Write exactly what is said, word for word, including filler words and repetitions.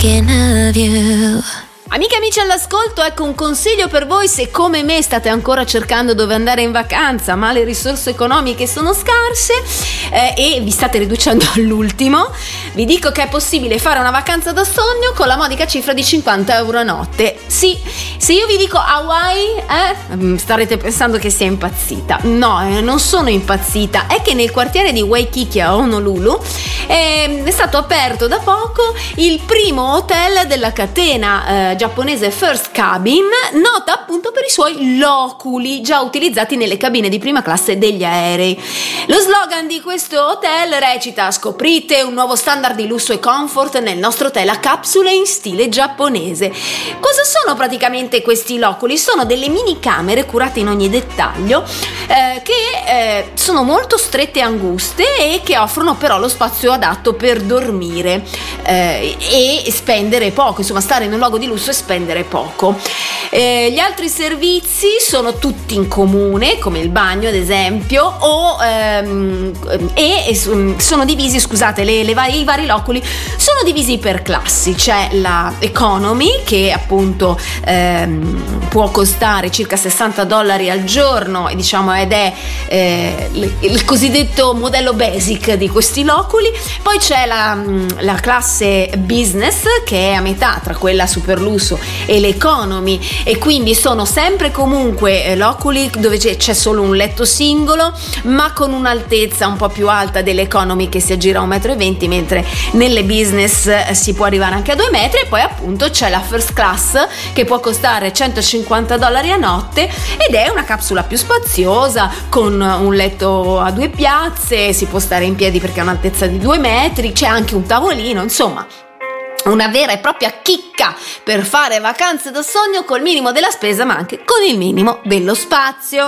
thinking of you. Amiche e amici all'ascolto, ecco un consiglio per voi se come me state ancora cercando dove andare in vacanza ma le risorse economiche sono scarse eh, e vi state riducendo all'ultimo. Vi dico che è possibile fare una vacanza da sogno con la modica cifra di cinquanta euro a notte. Sì, se io vi dico Hawaii, eh, starete pensando che sia impazzita. No, eh, non sono impazzita, è che nel quartiere di Waikiki a Honolulu eh, è stato aperto da poco il primo hotel della catena eh, giapponese First Cabin, nota appunto per i suoi loculi già utilizzati nelle cabine di prima classe degli aerei. Lo slogan di questo hotel recita: scoprite un nuovo standard di lusso e comfort nel nostro hotel a capsule in stile giapponese. Cosa sono praticamente questi loculi? Sono delle mini camere curate in ogni dettaglio eh, che eh, sono molto strette e anguste e che offrono però lo spazio adatto per dormire eh, e spendere poco, insomma stare in un luogo di lusso e spendere poco. Eh, gli altri servizi sono tutti in comune, come il bagno ad esempio, o, ehm, e, e sono divisi, scusate, le, le vari, i vari loculi sono divisi per classi. C'è la economy che appunto ehm, può costare circa sessanta dollari al giorno e diciamo ed è eh, il, il cosiddetto modello basic di questi loculi. Poi c'è la, la classe business che è a metà tra quella super lusso e l'economy e quindi sono sempre comunque eh, loculi dove c'è, c'è solo un letto singolo ma con un'altezza un po' più alta dell'economy che si aggira a un metro e venti, mentre nelle business eh, si può arrivare anche a due metri. E poi appunto c'è la first class che può costare centocinquanta dollari a notte ed è una capsula più spaziosa con un letto a due piazze, si può stare in piedi perché ha un'altezza di due metri, c'è anche un tavolino, insomma una vera e propria chicca per fare vacanze da sogno col minimo della spesa ma anche con il minimo dello spazio.